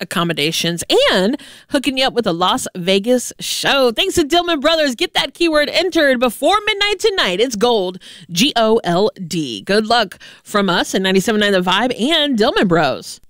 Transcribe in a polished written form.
accommodations, and hooking you up with a Las Vegas show. Thanks to Dillman Brothers. Get that keyword entered before midnight tonight. It's gold, GOLD. Good luck from us at 97.9 The Vibe and Dillman Bros.